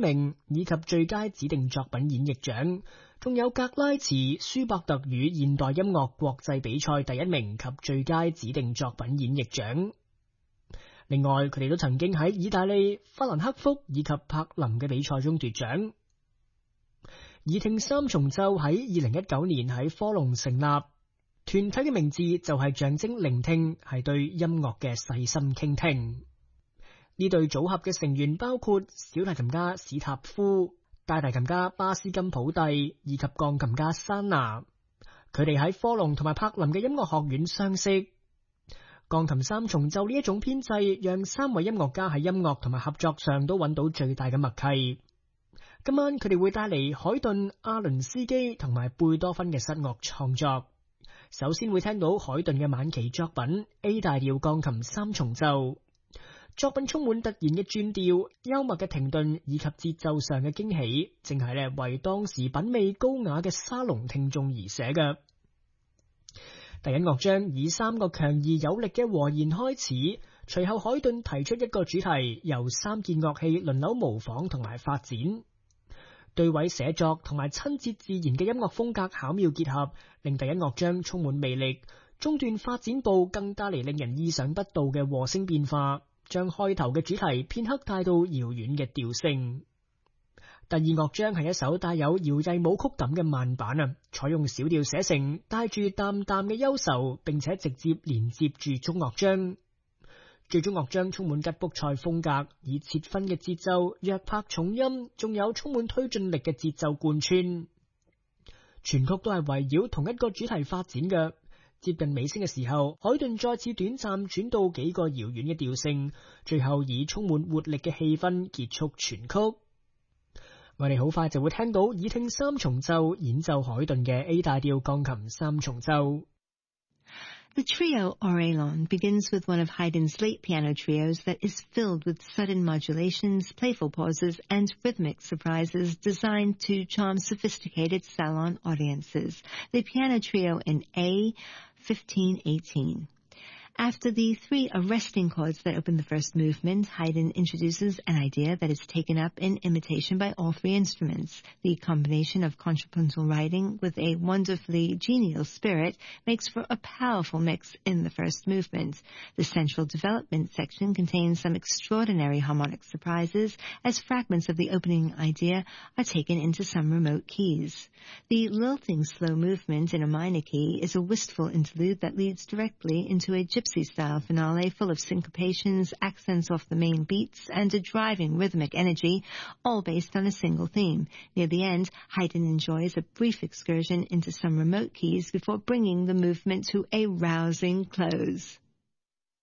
名以及最佳指定作品演繹獎，仲有格拉茨舒伯特與現代音樂國際比賽第1名及最佳指定作品演繹獎。另外，佢哋都曾經喺意大利、法蘭克福以及柏林嘅比賽中奪獎。耳聽三重奏喺2019年喺科隆成立，團體嘅名字就係象徵聆聽，係對音樂嘅細心傾聽。呢對組合嘅成員包括小提琴家史塔夫、大提琴家巴斯金普蒂以及鋼琴家珊娜。佢哋喺科隆同埋柏林嘅音樂學院相識。鋼琴三重奏呢一種編制，讓3位音樂家喺音樂同埋合作上都揾到最大嘅默契。今晚佢哋會帶嚟海頓、阿倫斯基同埋貝多芬嘅室樂創作。首先會聽到海頓嘅晚期作品 A 大調鋼琴三重奏，作品充滿突然嘅轉調、幽默嘅停頓以及節奏上嘅驚喜，正係為當時品味高雅嘅沙龍聽眾而寫嘅。第一樂章以3個強而有力嘅和弦開始，隨後海頓提出一個主題，由3件樂器輪流模仿同埋發展。對位寫作同埋親切自然嘅音樂風格巧妙結合，令第一樂章充滿魅力。中段發展部更帶嚟令人意想不到嘅和聲變化，將開頭嘅主題片刻帶到遙遠嘅調性。第二樂章係一首帶有搖曳舞曲感嘅慢板採用小調寫成，帶住淡淡嘅憂愁，並且直接連接住中樂章。最終樂章充滿吉卜賽風格，以切分嘅節奏、弱拍重音，仲有充滿推進力嘅節奏貫穿。全曲都係圍繞同一個主題發展嘅。接近尾聲嘅時候，海頓再次短暫轉到幾個遙遠嘅調性，最後以充滿活力嘅氣氛結束全曲。我哋好快就會聽到耳聽三重奏演奏海頓嘅 A 大調鋼琴三重奏。 The trio Orelon begins with one of Haydn's late piano trios that is filled with sudden modulations, playful pauses, and rhythmic surprises designed to charm sophisticated salon audiences. The piano trio in A, 1518. After the 3 arresting chords that open the first movement, Haydn introduces an idea that is taken up in imitation by all 3 instruments. The combination of contrapuntal writing with a wonderfully genial spirit makes for a powerful mix in the first movement. The central development section contains some extraordinary harmonic surprises as fragments of the opening idea are taken into some remote keys. The lilting slow movement in a minor key is a wistful interlude that leads directly into a gypsy-style finale full of syncopations, accents off the main beats, and a driving rhythmic energy, all based on a single theme. Near the end, Haydn enjoys a brief excursion into some remote keys before bringing the movement to a rousing close.